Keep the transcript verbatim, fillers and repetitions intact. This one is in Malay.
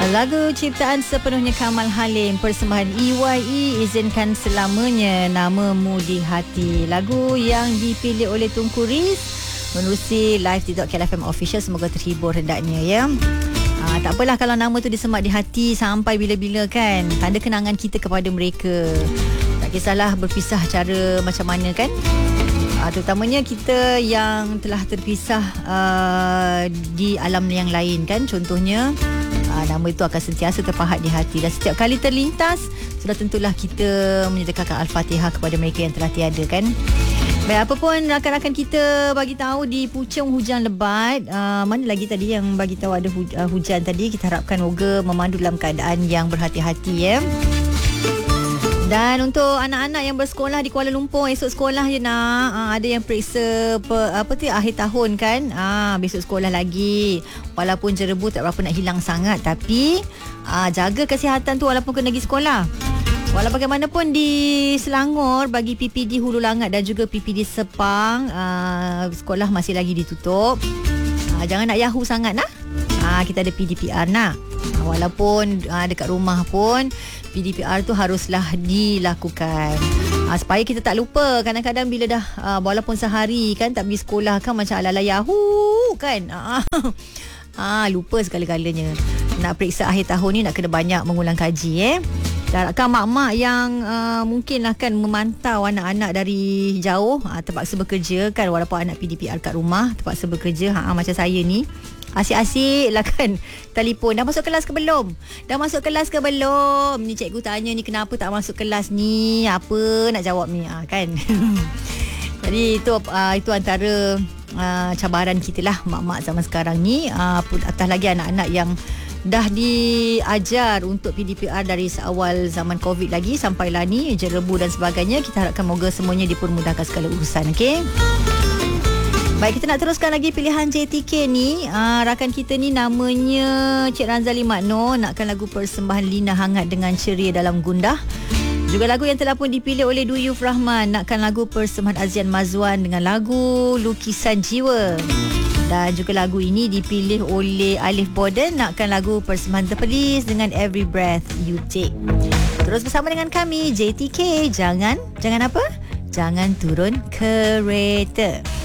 Lagu ciptaan sepenuhnya Kamal Halim, persembahan E Y E, Izinkan Selamanya, Namamu di Hati. Lagu yang dipilih oleh Tunku Riz menerusi live di .K L F M Official. Semoga terhibur hendaknya ya. Ah, tak apalah kalau nama tu disemat di hati sampai bila-bila kan. Tanda kenangan kita kepada mereka. Tak kisahlah berpisah cara macam mana kan. Ah, terutamanya kita yang telah terpisah uh, di alam yang lain kan. Contohnya uh, nama itu akan sentiasa terpahat di hati. Dan setiap kali terlintas, sudah tentulah kita menyedekahkan Al-Fatihah kepada mereka yang telah tiada kan. Baik, apa pun rakan-rakan kita bagi tahu di Puchong hujan lebat. Uh, mana lagi tadi yang bagi tahu ada hu- uh, hujan tadi. Kita harapkan moga memandu dalam keadaan yang berhati-hati ya. Dan untuk anak-anak yang bersekolah di Kuala Lumpur, esok sekolah je nak. Uh, ada yang periksa pe, apa tu akhir tahun kan. Ah, uh, besok sekolah lagi. Walaupun jerebu tak berapa nak hilang sangat, tapi uh, jaga kesihatan tu walaupun kena pergi sekolah. Walau bagaimanapun di Selangor bagi P P D Hulu Langat dan juga P P D Sepang, uh, sekolah masih lagi ditutup. Uh, jangan nak yahoo sangat nah. Uh, kita ada P D P R nak. Uh, walaupun uh, dekat rumah pun P D P R tu haruslah dilakukan. Uh, supaya kita tak lupa. Kadang-kadang bila dah uh, walaupun sehari kan tak pergi sekolah kan macam ala-ala yahoo kan. Uh, uh, lupa segala-galanya. Nak periksa akhir tahun ni nak kena banyak mengulang kaji eh. Dan rakan mak-mak yang uh, mungkinlah kan memantau anak-anak dari jauh, uh, terpaksa bekerja kan, walaupun anak P D P R kat rumah terpaksa bekerja, ha, macam saya ni asyik-asyik lah kan telefon, dah masuk kelas ke belum? Dah masuk kelas ke belum? Ni cikgu tanya ni kenapa tak masuk kelas ni? Apa nak jawab ni? Ha, kan? Jadi itu uh, itu antara uh, cabaran kita lah mak-mak zaman sekarang ni. Uh, atas lagi anak-anak yang dah diajar untuk P D P R dari seawal zaman Covid lagi sampailah ni jerebu dan sebagainya. Kita harapkan moga semuanya dipermudahkan segala urusan. Okey. Baik, kita nak teruskan lagi pilihan J T K ni. Uh, rakan kita ni namanya Cik Ranzali Makno nakkan lagu persembahan Lina Hangat dengan Ceria Dalam Gundah. Juga lagu yang telah pun dipilih oleh Duyuf Rahman nakkan lagu persembahan Azian Mazwan dengan lagu Lukisan Jiwa. Dan juga lagu ini dipilih oleh Alif Borden nakkan lagu persembahan Terpelis dengan Every Breath You Take. Terus bersama dengan kami J T K. Jangan, jangan apa? Jangan turun kereta.